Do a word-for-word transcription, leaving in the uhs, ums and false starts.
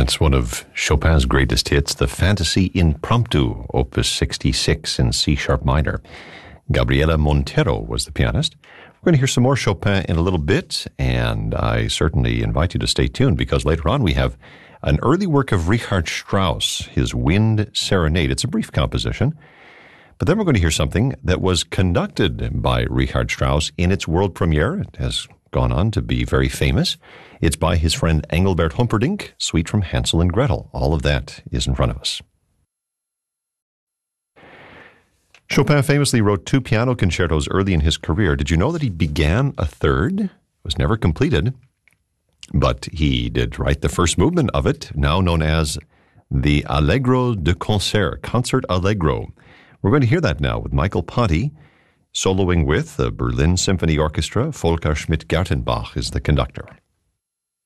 That's one of Chopin's greatest hits, the Fantasy Impromptu, Opus sixty-six in C-sharp minor. Gabriela Montero was the pianist. We're going to hear some more Chopin in a little bit, and I certainly invite you to stay tuned because later on we have an early work of Richard Strauss, his Wind Serenade. It's a brief composition, but then we're going to hear something that was conducted by Richard Strauss in its world premiere. It has gone on to be very famous. It's by his friend Engelbert Humperdinck, Suite from Hansel and Gretel. All of that is in front of us. Chopin famously wrote two piano concertos early in his career. Did you know that he began a third? It was never completed, but he did write the first movement of it, now known as the Allegro de Concert, Concert Allegro. We're going to hear that now with Michael Ponty, soloing with the Berlin Symphony Orchestra. Volker Schmidt-Gertenbach is the conductor.